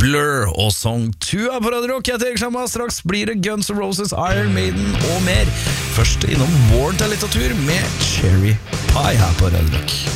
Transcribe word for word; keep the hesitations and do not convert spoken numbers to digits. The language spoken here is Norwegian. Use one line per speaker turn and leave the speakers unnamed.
Blur og Song to er på Radio Rock. Jeg heter Erik Slamma. Straks blir det Guns N' Roses, Iron Maiden og mer. Først innom våren til litteratur med Cherry Pie her på Radio Rock.